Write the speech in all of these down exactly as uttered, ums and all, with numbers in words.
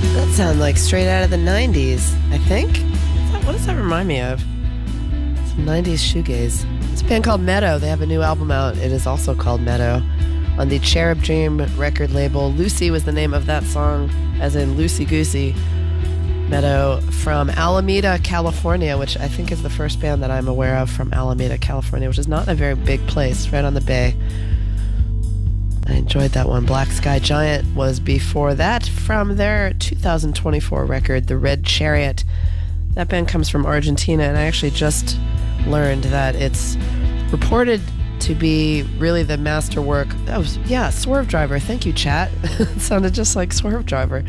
That sounds like straight out of the nineties, I think. What's that, what does that remind me of? Some nineties shoegaze. It's a band called Meadow. They have a new album out. It is also called Meadow. On the Cherub Dream record label. Lucy was the name of that song, as in Lucy Goosey. Meadow from Alameda, California, which I think is the first band that I'm aware of from Alameda, California, which is not a very big place, right on the bay. I enjoyed that one. Black Sky Giant was before that from their two thousand twenty-four record, The Red Chariot. That band comes from Argentina, and I actually just learned that it's reported to be really the masterwork. Oh, yeah, Swerve Driver. Thank you, chat. It sounded just like Swerve Driver.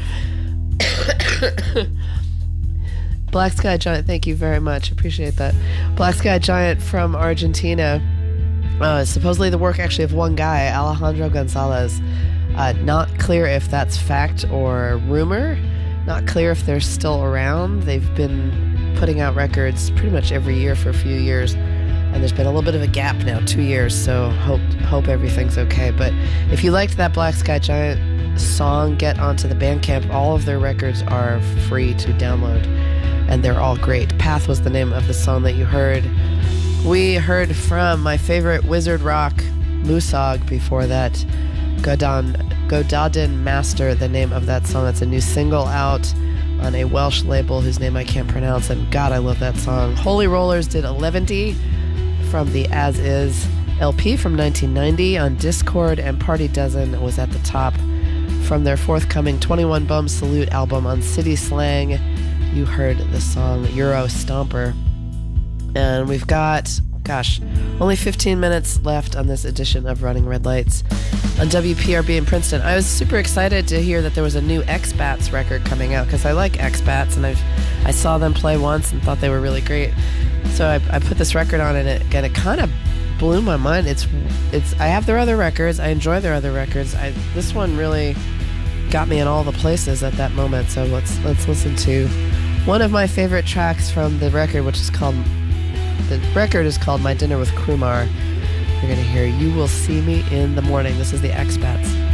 Black Sky Giant, thank you very much. Appreciate that. Black Sky Giant from Argentina. Uh, supposedly the work actually of one guy, Alejandro Gonzalez. Uh, not clear if that's fact or rumor. Not clear if they're still around. They've been putting out records pretty much every year for a few years. And there's been a little bit of a gap now, two years, so hope hope everything's okay. But if you liked that Black Sky Giant song, get onto the Bandcamp. All of their records are free to download, and they're all great. Path was the name of the song that you heard. We heard from my favorite Wizard Rock, Musog, before that. Godon, Godadin Master, the name of that song. It's a new single out on a Welsh label whose name I can't pronounce, and God, I love that song. Holy Rollers did eleven D from the As Is L P from nineteen ninety on Discord, and Party Dozen was at the top from their forthcoming twenty-one Bum Salute album on City Slang. You heard the song Euro Stomper. And we've got, gosh, only fifteen minutes left on this edition of Running Red Lights on W P R B in Princeton. I was super excited to hear that there was a new X-Bats record coming out, because I like X-Bats, and I've I saw them play once and thought they were really great. So I, I put this record on, and it, and it kind of blew my mind. It's it's I have their other records. I enjoy their other records. I, this one really got me in all the places at that moment. So let's let's listen to one of my favorite tracks from the record, which is called the record is called My Dinner with Kumar. You're gonna hear You Will See Me in the Morning. This is the X-Bats.